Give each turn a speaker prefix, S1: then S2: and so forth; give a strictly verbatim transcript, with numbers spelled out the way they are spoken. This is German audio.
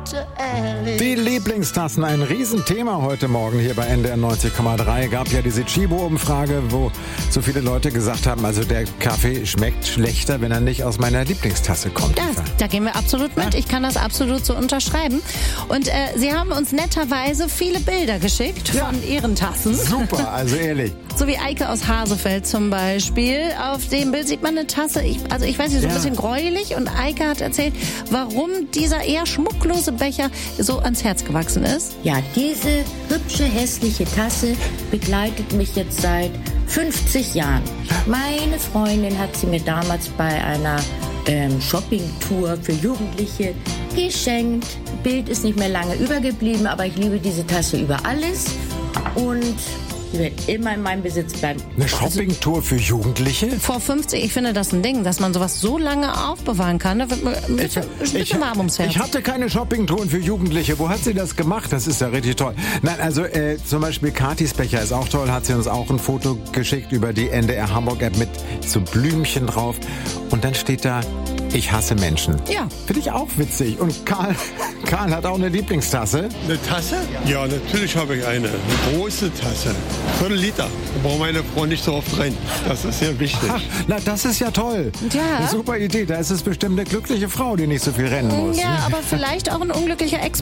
S1: Die Lieblingstassen, ein Riesenthema heute Morgen hier bei N D R neunzig Komma drei. Gab ja diese Chibo-Umfrage, wo so viele Leute gesagt haben, also der Kaffee schmeckt schlechter, wenn er nicht aus meiner Lieblingstasse kommt.
S2: Ja, da gehen wir absolut mit. Ich kann das absolut so unterschreiben. Und äh, Sie haben uns netterweise viele Bilder geschickt
S1: Ja.
S2: von Ihren Tassen.
S1: Super, also ehrlich.
S2: So wie Eike aus Hasefeld zum Beispiel. Auf dem Bild sieht man eine Tasse, ich, also ich weiß nicht, so ein
S1: Ja.
S2: bisschen gräulich. Und Eike hat erzählt, warum dieser eher schmucklose Becher so ans Herz gewachsen ist.
S3: Ja, diese hübsche, hässliche Tasse begleitet mich jetzt seit fünfzig Jahren. Meine Freundin hat sie mir damals bei einer ähm, Shoppingtour für Jugendliche geschenkt. Bild ist nicht mehr lange übergeblieben, aber ich liebe diese Tasse über alles und sie wird immer in meinem Besitz bleiben.
S1: Eine Shoppingtour für Jugendliche?
S2: Vor fünfzig, ich finde das ein Ding, dass man sowas so lange aufbewahren kann. Da wird mir ein bisschen, ein bisschen warm ums Herz.
S1: ich hatte keine Shoppingtouren für Jugendliche. Wo hat sie das gemacht? Das ist ja richtig toll. Nein, also äh, zum Beispiel Katis Becher ist auch toll. Hat sie uns auch ein Foto geschickt über die N D R Hamburg App mit so Blümchen drauf. Und dann steht da, ich hasse Menschen.
S2: Ja.
S1: Finde ich auch witzig. Und Karl, Karl hat auch eine Lieblingstasse.
S4: Eine Tasse? Ja, natürlich habe ich eine. Eine große Tasse. Viertel Liter. Da braucht meine Frau nicht so oft rein. Das ist sehr wichtig.
S1: Ach, na, das ist ja toll.
S2: Ja.
S1: Eine super Idee. Da ist es bestimmt eine glückliche Frau, die nicht so viel rennen muss.
S2: Ja, aber vielleicht auch ein unglücklicher Ex-Mann.